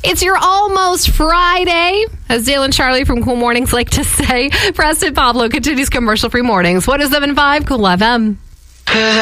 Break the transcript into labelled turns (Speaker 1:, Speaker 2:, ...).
Speaker 1: It's your almost Friday, as Dale and Charlie from Cool Mornings like to say. Preston Pablo continues commercial-free mornings. 107.5 Cool FM.